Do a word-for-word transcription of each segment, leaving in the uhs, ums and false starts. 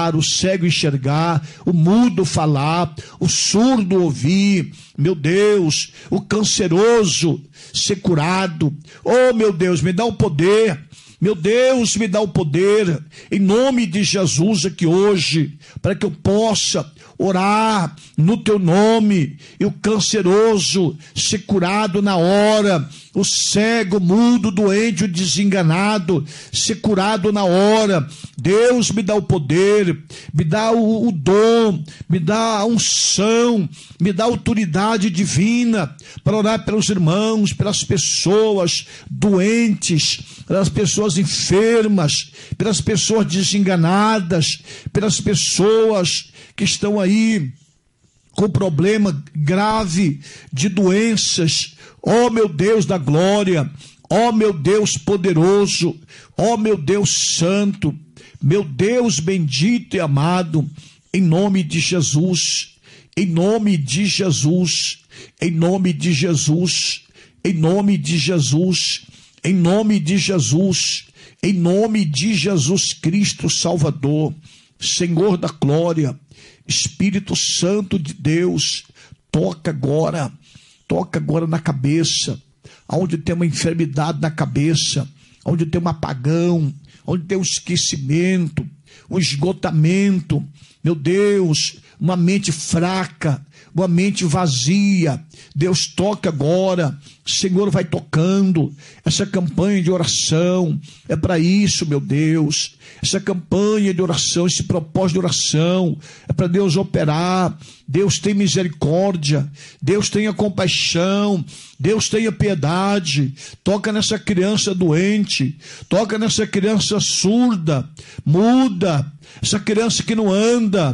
andar, o cego enxergar, o mudo falar, o surdo ouvir, meu Deus, o canceroso ser curado. Oh, meu Deus, me dá o poder, meu Deus, me dá o poder, em nome de Jesus aqui hoje, para que eu possa orar no teu nome, e o canceroso ser curado na hora, o cego, mudo, doente, o desenganado ser curado na hora. Deus, me dá o poder, me dá o, o dom, me dá a unção, me dá a autoridade divina para orar pelos irmãos, pelas pessoas doentes, pelas pessoas enfermas, pelas pessoas desenganadas, pelas pessoas que estão aí com problema grave de doenças. Ó meu Deus da glória, ó meu Deus poderoso, ó meu Deus santo, meu Deus bendito e amado, em nome de Jesus, em nome de Jesus, em nome de Jesus, em nome de Jesus, em nome de Jesus, em nome de Jesus Cristo Salvador, Senhor da glória, Espírito Santo de Deus, toca agora, toca agora na cabeça, onde tem uma enfermidade na cabeça, onde tem um apagão, onde tem um esquecimento, um esgotamento, meu Deus, uma mente fraca, uma mente vazia. Deus, toca agora, Senhor, vai tocando. Essa campanha de oração é para isso, meu Deus. Essa campanha de oração, esse propósito de oração é para Deus operar. Deus tem misericórdia, Deus tenha compaixão, Deus tenha piedade. Toca nessa criança doente, toca nessa criança surda, muda, essa criança que não anda.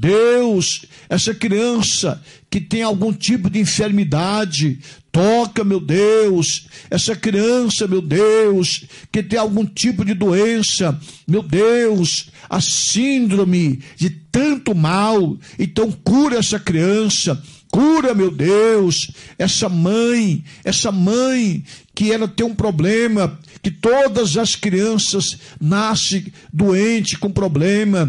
Deus, essa criança que tem algum tipo de enfermidade, toca, meu Deus, essa criança, meu Deus, que tem algum tipo de doença, meu Deus, a síndrome de tanto mal, então cura essa criança, cura, meu Deus, essa mãe, essa mãe que ela tem um problema, que todas as crianças nascem doentes com problema.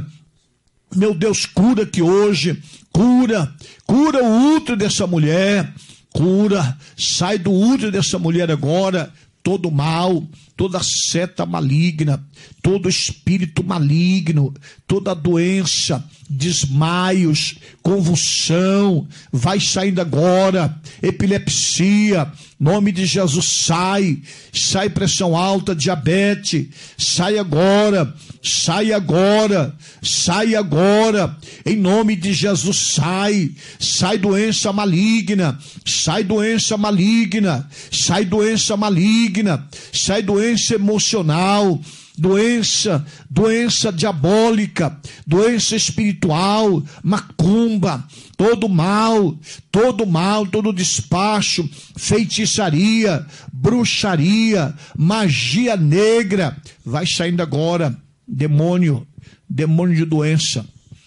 Meu Deus, cura que hoje, cura, cura o útero dessa mulher, cura, sai do útero dessa mulher agora, todo mal, toda seta maligna, todo espírito maligno, toda doença, desmaios, convulsão, vai saindo agora, epilepsia, nome de Jesus, sai, sai pressão alta, diabetes, sai agora, sai agora, sai agora, em nome de Jesus, sai, sai doença maligna, sai doença maligna, sai doença maligna, sai doença emocional, doença, doença diabólica, doença espiritual, macumba, todo mal, todo mal, todo despacho, feitiçaria, bruxaria, magia negra, vai saindo agora, demônio, demônio de doença,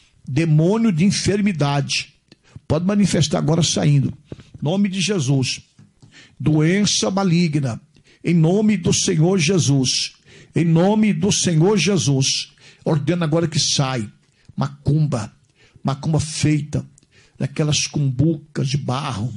demônio de enfermidade, pode manifestar agora saindo, em nome de Jesus, doença maligna, em nome do Senhor Jesus, em nome do Senhor Jesus, ordena agora que sai, macumba, macumba feita daquelas cumbucas de barro,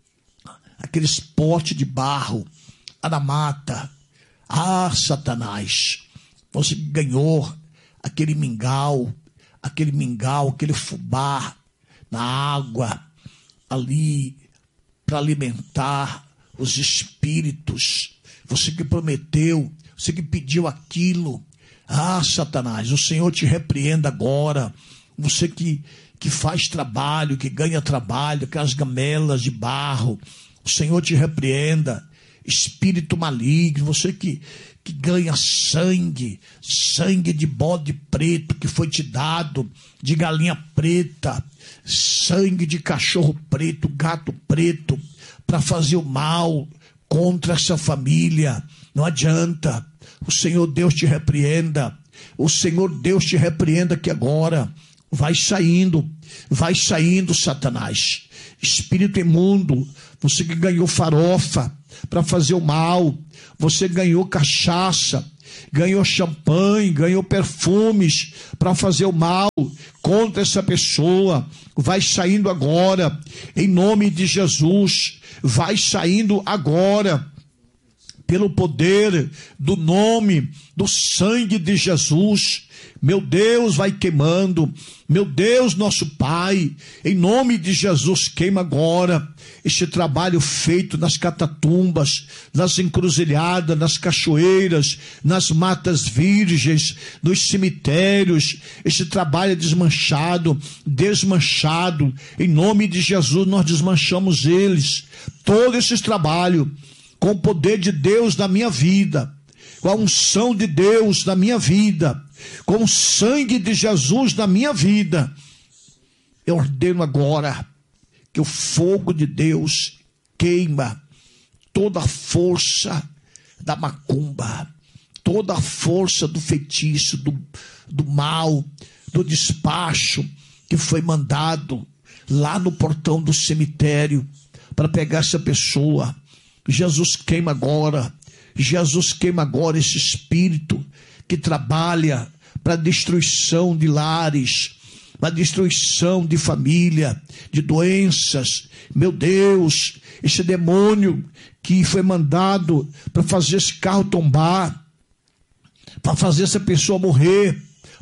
aqueles potes de barro, aramata, ah, Satanás, você ganhou aquele mingau, aquele mingau, aquele fubá na água, ali, para alimentar os espíritos, você que prometeu, você que pediu aquilo, ah, Satanás, o Senhor te repreenda agora, você que, que faz trabalho, que ganha trabalho, aquelas gamelas de barro, o Senhor te repreenda, espírito maligno, você que, que ganha sangue, sangue de bode preto que foi te dado, de galinha preta, sangue de cachorro preto, gato preto, para fazer o mal contra essa família, não adianta. O Senhor Deus te repreenda, o Senhor Deus te repreenda que agora, vai saindo, vai saindo, Satanás, espírito imundo, você que ganhou farofa para fazer o mal, você ganhou cachaça, ganhou champanhe, ganhou perfumes para fazer o mal contra essa pessoa. Vai saindo agora, em nome de Jesus. Vai saindo agora, pelo poder do nome, do sangue de Jesus. Meu Deus, vai queimando. Meu Deus, nosso Pai, em nome de Jesus, queima agora este trabalho feito nas catatumbas, nas encruzilhadas, nas cachoeiras, nas matas virgens, nos cemitérios. Este trabalho é desmanchado, desmanchado. Em nome de Jesus, nós desmanchamos eles. Todo esse trabalho, com o poder de Deus na minha vida, com a unção de Deus na minha vida, com o sangue de Jesus na minha vida, eu ordeno agora que o fogo de Deus queima toda a força da macumba, toda a força do feitiço, do, do mal, do despacho que foi mandado lá no portão do cemitério para pegar essa pessoa. Jesus queima agora, Jesus queima agora esse espírito que trabalha para a destruição de lares, para a destruição de família, de doenças. Meu Deus, esse demônio que foi mandado para fazer esse carro tombar, para fazer essa pessoa morrer,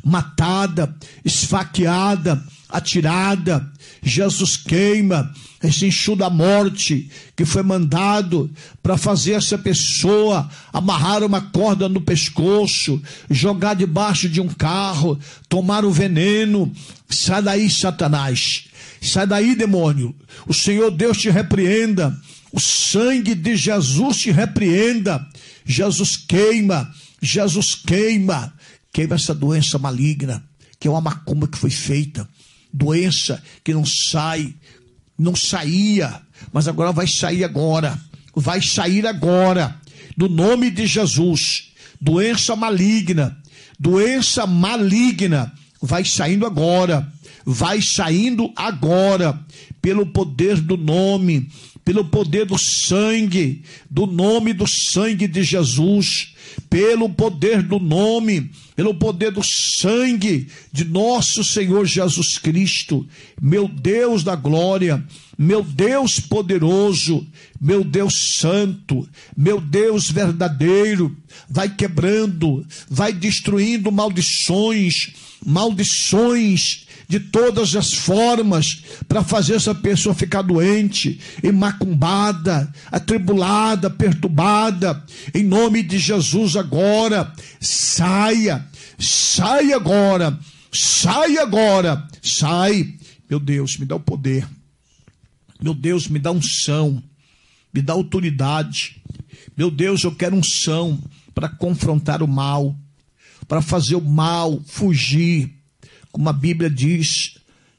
matada, esfaqueada, atirada. Jesus queima esse enxu da morte que foi mandado para fazer essa pessoa amarrar uma corda no pescoço, jogar debaixo de um carro, tomar o veneno. Sai daí, Satanás, sai daí, demônio. O Senhor Deus te repreenda, o sangue de Jesus te repreenda. Jesus queima, Jesus queima, queima essa doença maligna, que é uma macumba que foi feita, doença que não sai, não saía, mas agora vai sair agora, vai sair agora, no nome de Jesus. Doença maligna, doença maligna, vai saindo agora, vai saindo agora, pelo poder do nome, pelo poder do sangue, do nome do sangue de Jesus, pelo poder do nome, pelo poder do sangue de nosso Senhor Jesus Cristo. Meu Deus da glória, meu Deus poderoso, meu Deus santo, meu Deus verdadeiro, vai quebrando, vai destruindo maldições, maldições de todas as formas, para fazer essa pessoa ficar doente, macumbada, atribulada, perturbada. Em nome de Jesus agora, saia, sai agora, sai agora, sai. Meu Deus, me dá o poder, meu Deus, me dá unção, me dá autoridade. Meu Deus, eu quero unção para confrontar o mal, para fazer o mal fugir. Como a Bíblia diz,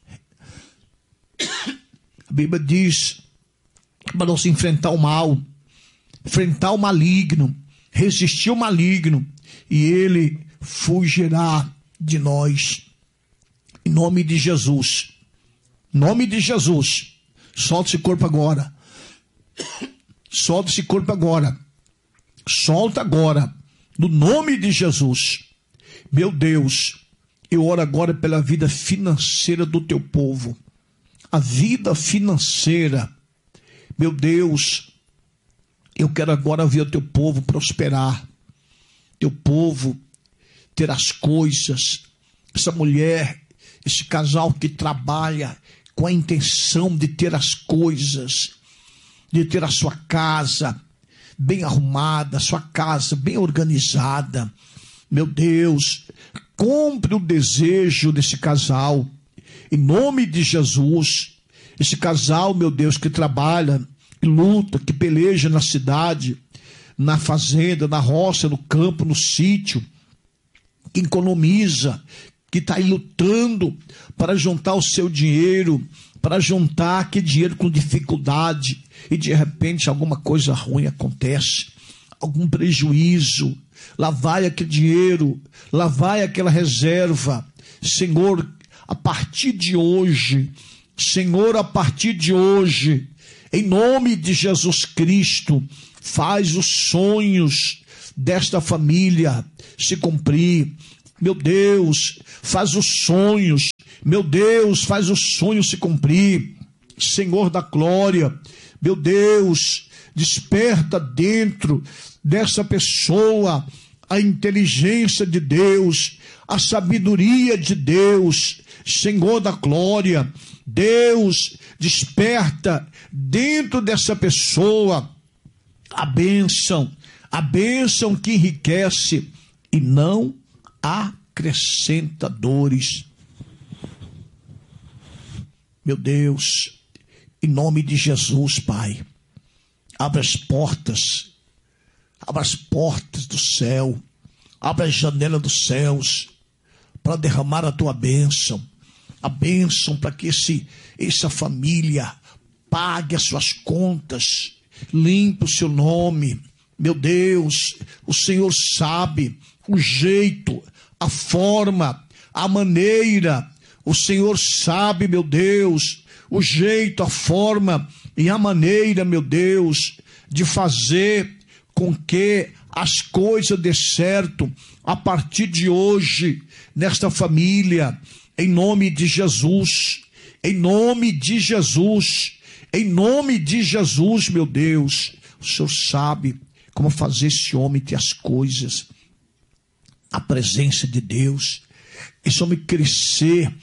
a Bíblia diz, para nós enfrentar o mal, enfrentar o maligno, resistir ao maligno, e ele fugirá de nós. Em nome de Jesus, em nome de Jesus, solta esse corpo agora, solta esse corpo agora, solta agora, no nome de Jesus. Meu Deus, eu oro agora pela vida financeira do teu povo. A vida financeira. Meu Deus, eu quero agora ver o teu povo prosperar. Teu povo ter as coisas. Essa mulher, esse casal que trabalha com a intenção de ter as coisas, de ter a sua casa bem arrumada, a sua casa bem organizada. Meu Deus, cumpre o desejo desse casal, em nome de Jesus. Esse casal, meu Deus, que trabalha, que luta, que peleja na cidade, na fazenda, na roça, no campo, no sítio, que economiza, que está aí lutando para juntar o seu dinheiro, para juntar aquele dinheiro com dificuldade, e de repente alguma coisa ruim acontece, algum prejuízo. Lá vai aquele dinheiro, lá vai aquela reserva. Senhor, a partir de hoje, Senhor, a partir de hoje, em nome de Jesus Cristo, faz os sonhos desta família se cumprir. Meu Deus, faz os sonhos, meu Deus, faz os sonhos se cumprir. Senhor da glória, meu Deus, desperta dentro dessa pessoa a inteligência de Deus, a sabedoria de Deus. Senhor da glória, Deus, desperta dentro dessa pessoa a bênção, a bênção que enriquece e não acrescenta dores. Meu Deus, em nome de Jesus, Pai, abra as portas, abra as portas do céu, abra a janela dos céus para derramar a tua bênção, a bênção para que esse, essa família pague as suas contas, limpe o seu nome. Meu Deus, o Senhor sabe o jeito, a forma, a maneira. O Senhor sabe, meu Deus, o jeito, a forma e a maneira, meu Deus, de fazer com que as coisas dê certo a partir de hoje, nesta família, em nome de Jesus, em nome de Jesus, em nome de Jesus, meu Deus. O Senhor sabe como fazer esse homem ter as coisas, a presença de Deus, esse homem crescer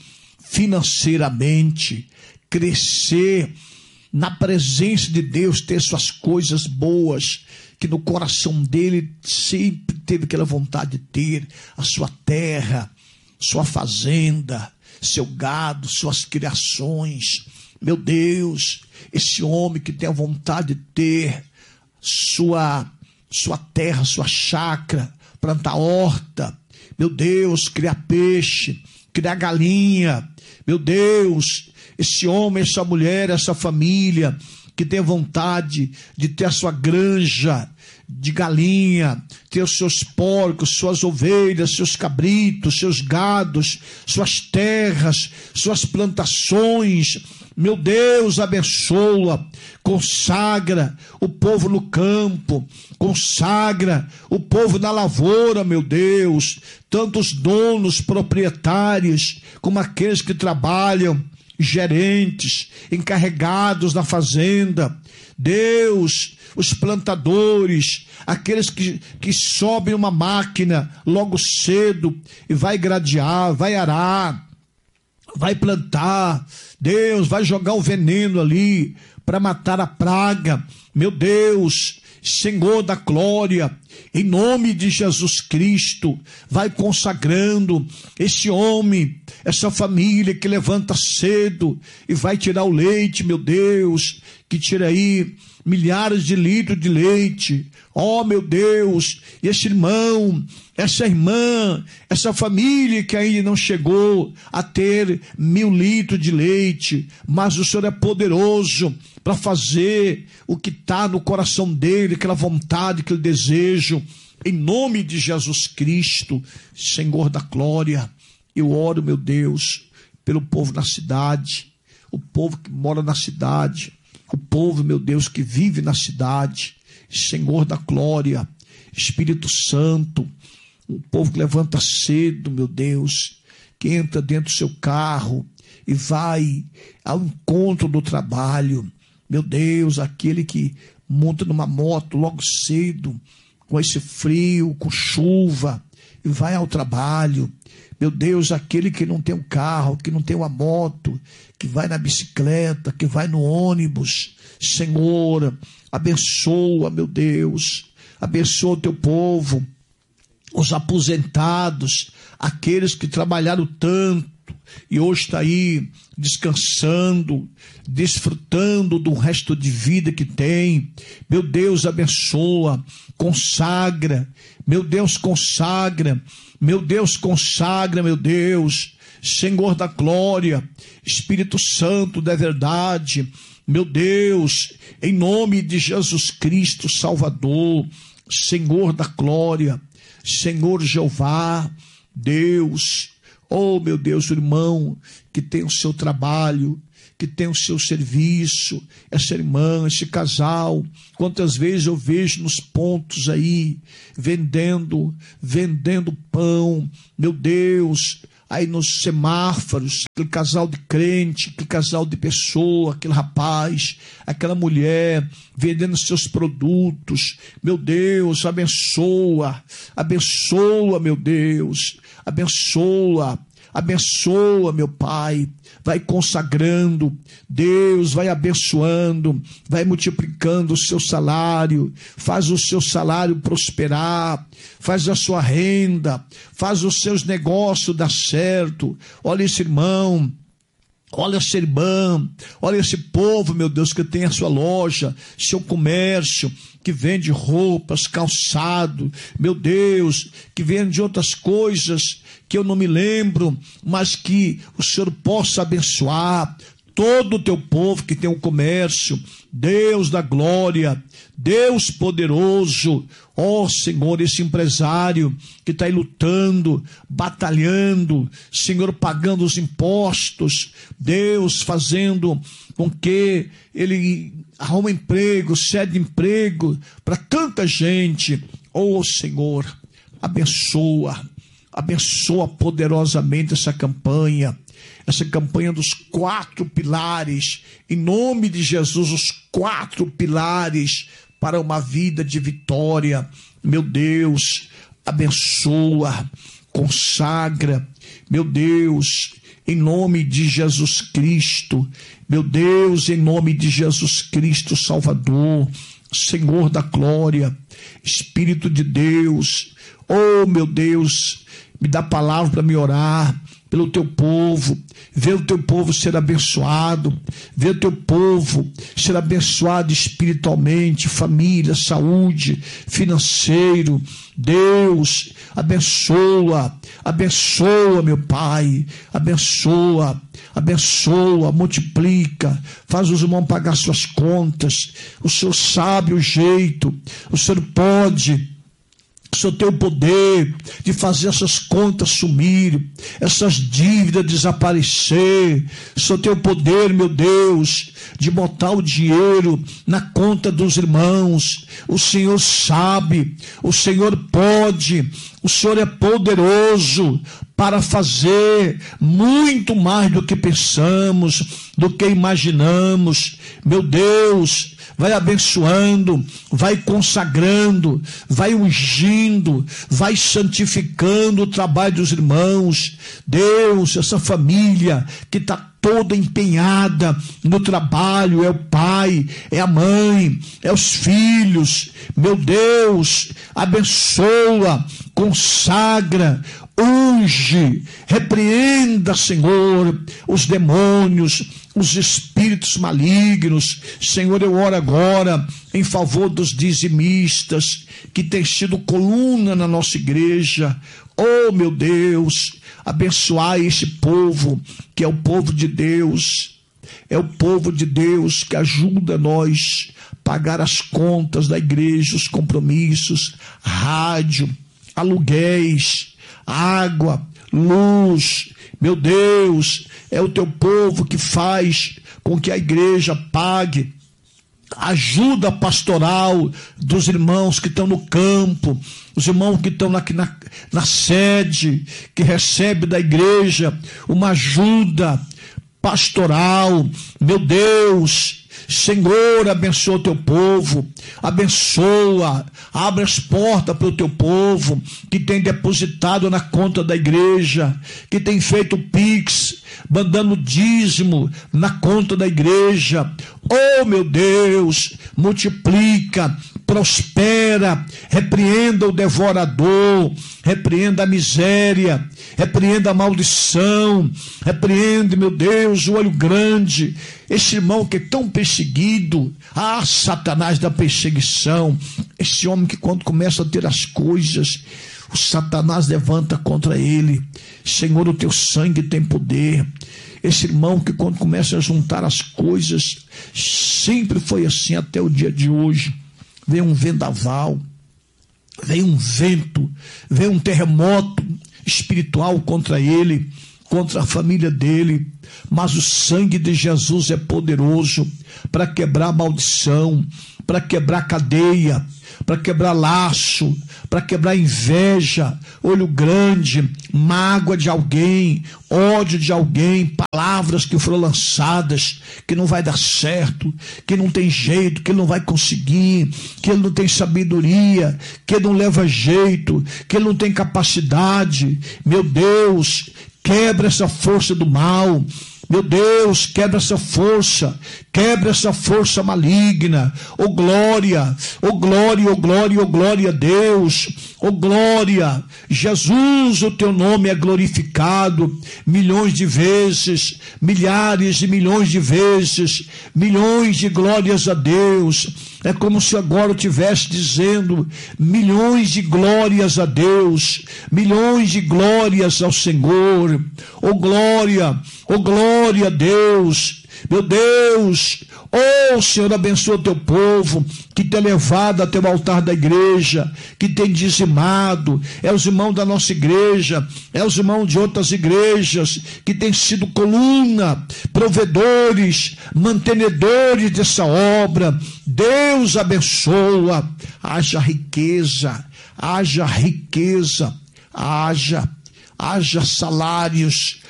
financeiramente, crescer na presença de Deus, ter suas coisas boas, que no coração dele sempre teve aquela vontade de ter a sua terra, sua fazenda, seu gado, suas criações. Meu Deus, esse homem que tem a vontade de ter sua, sua terra, sua chácara, plantar horta, meu Deus, criar peixe, criar galinha, meu Deus, esse homem, essa mulher, essa família que tem vontade de ter a sua granja de galinha, ter os seus porcos, suas ovelhas, seus cabritos, seus gados, suas terras, suas plantações. Meu Deus, abençoa, consagra o povo no campo, consagra o povo na lavoura, meu Deus, tanto os donos, proprietários, como aqueles que trabalham, gerentes, encarregados da fazenda. Deus, os plantadores, aqueles que, que sobem uma máquina logo cedo e vai gradear, vai arar, vai plantar. Deus, vai jogar o veneno ali para matar a praga. Meu Deus, Senhor da glória, em nome de Jesus Cristo, vai consagrando esse homem, essa família que levanta cedo e vai tirar o leite, meu Deus, que tira aí milhares de litros de leite. Oh, meu Deus, e esse irmão, essa irmã, essa família que ainda não chegou a ter mil litros de leite, mas o Senhor é poderoso para fazer o que está no coração dele, aquela vontade, aquele desejo, em nome de Jesus Cristo, Senhor da glória. Eu oro, meu Deus, pelo povo na cidade, o povo que mora na cidade, o povo, meu Deus, que vive na cidade, Senhor da glória, Espírito Santo, o povo que levanta cedo, meu Deus, que entra dentro do seu carro e vai ao encontro do trabalho. Meu Deus, aquele que monta numa moto logo cedo, com esse frio, com chuva, e vai ao trabalho. Meu Deus, aquele que não tem um carro, que não tem uma moto, que vai na bicicleta, que vai no ônibus. Senhor, abençoa, meu Deus, abençoa o teu povo, os aposentados, aqueles que trabalharam tanto e hoje está aí descansando, desfrutando do resto de vida que tem. Meu Deus, abençoa, consagra, meu Deus, consagra, meu Deus, consagra, meu Deus, Senhor da glória, Espírito Santo da verdade, meu Deus, em nome de Jesus Cristo, Salvador, Senhor da glória, Senhor Jeová, Deus, Oh, meu Deus, o irmão que tem o seu trabalho, que tem o seu serviço, essa irmã, esse casal, quantas vezes eu vejo nos pontos aí, vendendo, vendendo pão, meu Deus, aí nos semáforos, aquele casal de crente, aquele casal de pessoa, aquele rapaz, aquela mulher, vendendo seus produtos, meu Deus, abençoa, abençoa, meu Deus, abençoa, abençoa, meu Pai, vai consagrando, Deus vai abençoando, vai multiplicando o seu salário, faz o seu salário prosperar, faz a sua renda, faz os seus negócios dar certo. Olha esse irmão, olha essa irmã, olha esse povo, meu Deus, que tem a sua loja, seu comércio, que vende roupas, calçado, meu Deus, que vende outras coisas que eu não me lembro, mas que o Senhor possa abençoar todo o teu povo que tem um comércio. Deus da glória, Deus poderoso, ó oh, Senhor, esse empresário que está aí lutando, batalhando, Senhor, pagando os impostos, Deus fazendo com que ele arrume emprego, cede emprego para tanta gente. Ó oh, Senhor, abençoa, abençoa poderosamente essa campanha, essa campanha dos quatro pilares, em nome de Jesus, os quatro pilares para uma vida de vitória. Meu Deus, abençoa, consagra, meu Deus, em nome de Jesus Cristo, meu Deus, em nome de Jesus Cristo, Salvador, Senhor da glória, Espírito de Deus, oh meu Deus, me dá palavra para me orar pelo teu povo, vê o teu povo ser abençoado, vê o teu povo ser abençoado espiritualmente, família, saúde, financeiro. Deus, abençoa, abençoa, meu Pai, abençoa, abençoa, multiplica, faz os irmãos pagar suas contas. O Senhor sabe o jeito, o Senhor pode. O Senhor tem o poder de fazer essas contas sumirem, essas dívidas desaparecer. O Senhor tem o poder, meu Deus, de botar o dinheiro na conta dos irmãos. O Senhor sabe, o Senhor pode, o Senhor é poderoso para fazer muito mais do que pensamos, do que imaginamos. Meu Deus, vai abençoando, vai consagrando, vai ungindo, vai santificando o trabalho dos irmãos. Deus, essa família que está toda empenhada no trabalho, é o pai, é a mãe, é os filhos. Meu Deus, abençoa, consagra, unge, repreenda, Senhor, os demônios, os espíritos malignos. Senhor, eu oro agora em favor dos dizimistas, que tem sido coluna na nossa igreja. Oh, meu Deus, abençoai esse povo, que é o povo de Deus, é o povo de Deus que ajuda nós a pagar as contas da igreja, os compromissos, rádio, aluguéis, água, luz. Meu Deus, é o teu povo que faz com que a igreja pague ajuda pastoral dos irmãos que estão no campo, os irmãos que estão aqui na, na sede, que recebe da igreja uma ajuda pastoral. Meu Deus, Senhor, abençoa o teu povo, abençoa, abre as portas para o teu povo, que tem depositado na conta da igreja, que tem feito Pix, mandando dízimo na conta da igreja. Oh, meu Deus, multiplica, prospera, repreenda o devorador, repreenda a miséria, repreenda a maldição, repreende, meu Deus, o olho grande, esse irmão que é tão perseguido. Ah, Satanás da perseguição, esse homem que quando começa a ter as coisas, o Satanás levanta contra ele. Senhor, o teu sangue tem poder. Esse irmão que quando começa a juntar as coisas, sempre foi assim até o dia de hoje. Vem um vendaval, vem um vento, vem um terremoto espiritual contra ele. contra a família dele, mas o sangue de Jesus é poderoso para quebrar maldição, para quebrar cadeia, para quebrar laço, para quebrar inveja, olho grande, mágoa de alguém, ódio de alguém, palavras que foram lançadas, que não vai dar certo, que não tem jeito, que ele não vai conseguir, que ele não tem sabedoria, que ele não leva jeito, que ele não tem capacidade. Meu Deus, quebra essa força do mal. Meu Deus, quebra essa força, quebra essa força maligna. Oh glória, oh glória, oh glória, oh glória a Deus, oh glória. Jesus, o teu nome é glorificado milhões de vezes, milhares de milhões de vezes, milhões de glórias a Deus. É como se agora eu estivesse dizendo milhões de glórias a Deus, milhões de glórias ao Senhor. Oh glória, oh glória a Deus. Meu Deus, oh Senhor, abençoa o teu povo que tem levado até o altar da igreja, que tem dizimado, é os irmãos da nossa igreja, é os irmãos de outras igrejas, que tem sido coluna, provedores, mantenedores dessa obra. Deus abençoa, haja riqueza, haja riqueza, haja, haja salários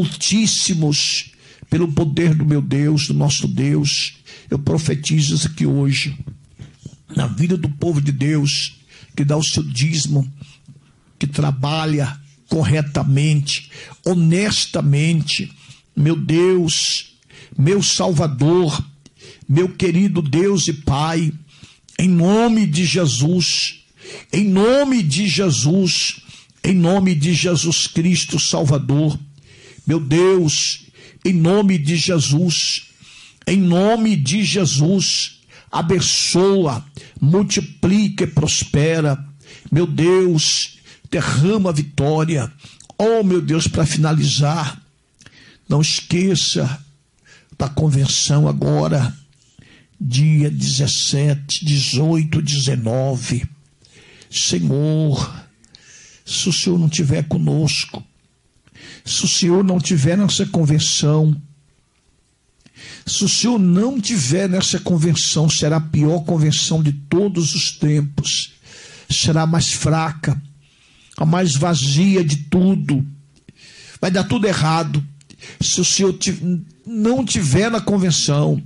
altíssimos, pelo poder do meu Deus, do nosso Deus. Eu profetizo isso aqui hoje, na vida do povo de Deus, que dá o seu dízimo, que trabalha corretamente, honestamente. Meu Deus, meu Salvador, meu querido Deus e Pai, em nome de Jesus, em nome de Jesus, em nome de Jesus Cristo Salvador, meu Deus, em nome de Jesus, em nome de Jesus, abençoa, multiplica e prospera. Meu Deus, derrama vitória. Oh, meu Deus, para finalizar, não esqueça da convenção agora, dia dezessete, dezoito, dezenove. Senhor, se o Senhor não estiver conosco, se o Senhor não estiver nessa convenção, se o Senhor não estiver nessa convenção, será a pior convenção de todos os tempos, será a mais fraca, a mais vazia de tudo, vai dar tudo errado, se o Senhor não estiver na convenção.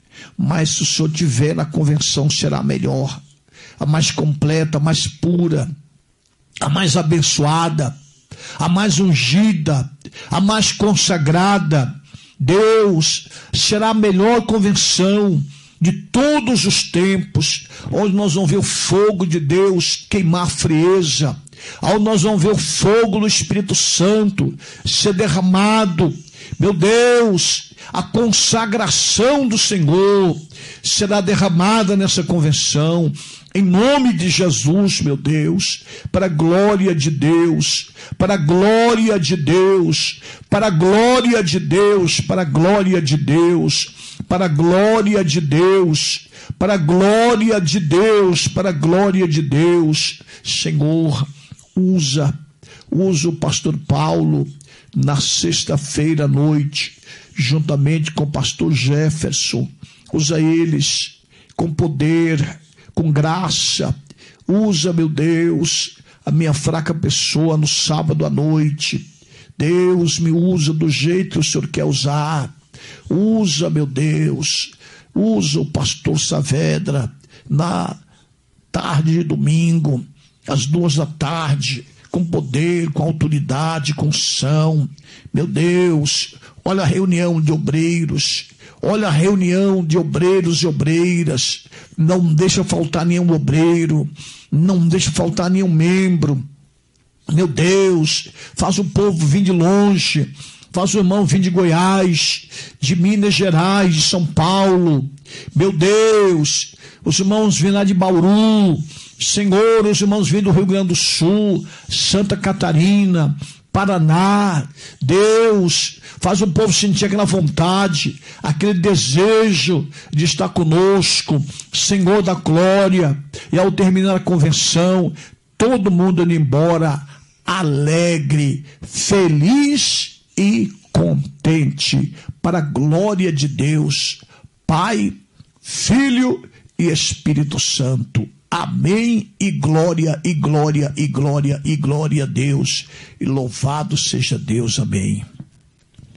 Mas se o Senhor estiver na convenção, será a melhor, a mais completa, a mais pura, a mais abençoada, a mais ungida, a mais consagrada. Deus, será a melhor convenção de todos os tempos, onde nós vamos ver o fogo de Deus queimar a frieza, onde nós vamos ver o fogo do Espírito Santo ser derramado. Meu Deus, a consagração do Senhor será derramada nessa convenção, em nome de Jesus, meu Deus, para a glória de Deus, para a glória de Deus, para a glória de Deus, para a glória de Deus, para a glória de Deus, para a glória de Deus, para a glória de Deus. Senhor, usa, usa o pastor Paulo na sexta-feira à noite, juntamente com o pastor Jefferson. Usa eles com poder, com graça. Usa, meu Deus, a minha fraca pessoa no sábado à noite. Deus, me usa do jeito que o Senhor quer usar. Usa, meu Deus, usa o pastor Saavedra na tarde de domingo, às duas da tarde, com poder, com autoridade, com unção. Meu Deus, olha a reunião de obreiros, olha a reunião de obreiros e obreiras. Não deixa faltar nenhum obreiro, não deixa faltar nenhum membro. Meu Deus, faz o povo vir de longe, faz o irmão vir de Goiás, de Minas Gerais, de São Paulo. Meu Deus, os irmãos vêm lá de Bauru. Senhor, os irmãos vêm do Rio Grande do Sul, Santa Catarina, Paraná. Deus, faz o povo sentir aquela vontade, aquele desejo de estar conosco, Senhor da glória. E ao terminar a convenção, todo mundo indo embora alegre, feliz e contente, para a glória de Deus, Pai, Filho e Espírito Santo. Amém, e glória, e glória, e glória, e glória a Deus, e louvado seja Deus, amém.